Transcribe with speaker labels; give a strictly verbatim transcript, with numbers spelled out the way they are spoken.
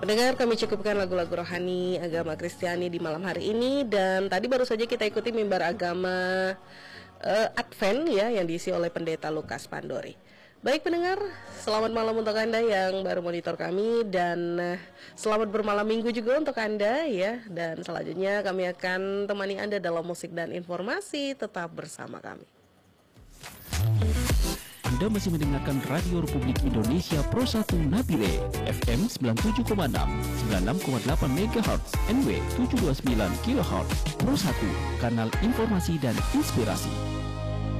Speaker 1: Pendengar, kami cukupkan lagu-lagu rohani agama Kristiani di malam hari ini. Dan tadi baru saja kita ikuti mimbar agama uh, Advent ya, yang diisi oleh Pendeta Lukas Pandori. Baik pendengar, selamat malam untuk Anda yang baru monitor kami. Dan uh, selamat bermalam minggu juga untuk Anda ya. Dan selanjutnya kami akan temani Anda dalam musik dan informasi. Tetap bersama kami.
Speaker 2: Anda masih mendengarkan Radio Republik Indonesia Pro satu Nabire F M sembilan puluh tujuh koma enam, sembilan puluh enam koma delapan megahertz, N W tujuh dua sembilan kilohertz. Pro satu, kanal informasi dan inspirasi.